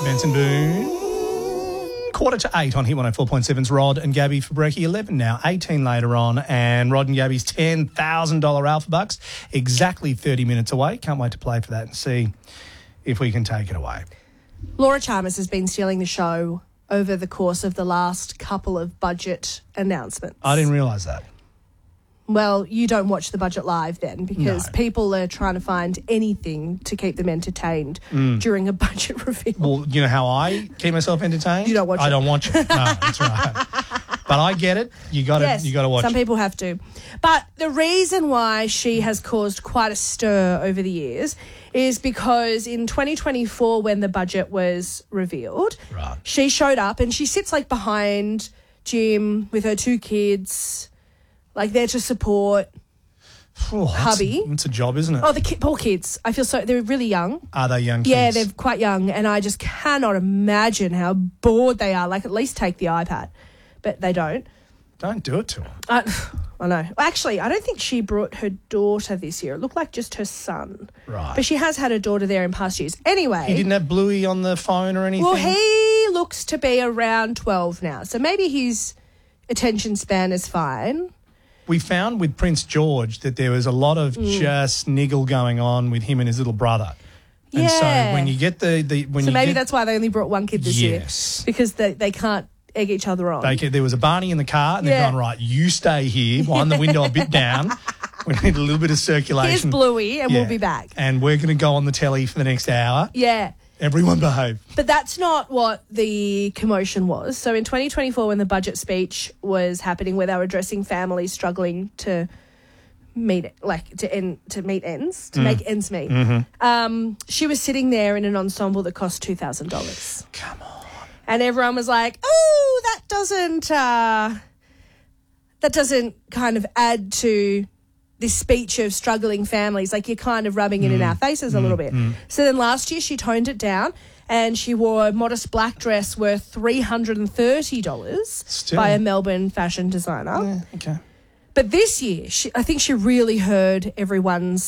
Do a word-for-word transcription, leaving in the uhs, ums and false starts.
Benson Boone. Quarter to eight on Hit one oh four point seven's Rod and Gabby for brekkie. eleven now, eighteen later on, and Rod and Gabby's ten thousand dollars Alpha Bucks, exactly thirty minutes away. Can't wait to play for that and see if we can take it away. Laura Chalmers has been stealing the show over the course of the last couple of budget announcements. I didn't realise that. Well, you don't watch the budget live then because No. people are trying to find anything to keep them entertained Mm. during a budget reveal. Well, you know how I keep myself entertained? You don't watch I it. don't watch it. No, that's right. But I get it. You got to Yes, you got to watch some it. people have to. But the reason why she has caused quite a stir over the years is because in twenty twenty-four, when the budget was revealed, Right. she showed up and she sits like behind Jim with her two kids, like there to support. Oh, that's, hubby. It's a job, isn't it? Oh, the ki- poor kids. I feel so, they're really young. Are they young kids? Yeah, they're quite young, and I just cannot imagine how bored they are. Like, at least take the iPad. But they don't. Don't do it to them. I, I know. Actually, I don't think she brought her daughter this year. It looked like just her son. Right. But she has had a daughter there in past years. Anyway. He didn't have Bluey on the phone or anything? Well, he looks to be around twelve now. So maybe his attention span is fine. We found with Prince George that there was a lot of Mm. just niggle going on with him and his little brother. And Yeah. so when you get the... the when So you maybe get, that's why they only brought one kid this year. Yes. Because they, they can't egg each other on. They, there was a Barney in the car and Yeah. they've gone, right, you stay here, wind the window a bit down. We need a little bit of circulation. Here's Bluey and Yeah. we'll be back. And we're going to go on the telly for the next hour. Yeah. Everyone behave. But that's not what the commotion was. So in twenty twenty-four, when the budget speech was happening, where they were addressing families struggling to meet, like to end, to meet ends, to Mm. make ends meet, Mm-hmm. um, she was sitting there in an ensemble that cost two thousand dollars. Come on. And everyone was like, "Oh, that doesn't, uh, that doesn't kind of add to this speech of struggling families. Like you're kind of rubbing it in our faces a little bit." So then last year she toned it down and she wore a modest black dress worth three hundred thirty dollars Still. by a Melbourne fashion designer. Yeah, okay. But this year, she, I think she really heard everyone's